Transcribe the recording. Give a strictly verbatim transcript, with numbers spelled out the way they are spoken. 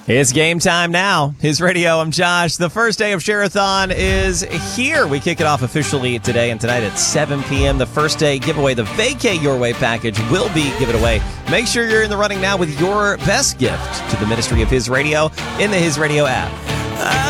It's game time now. His Radio, I'm Josh. The first day of Share-a-thon is here. We kick it off officially today and tonight at seven p.m. The first day giveaway, the Vacay Your Way package, will be given away. Make sure you're in the running now with your best gift to the ministry of His Radio in the His Radio app. Uh,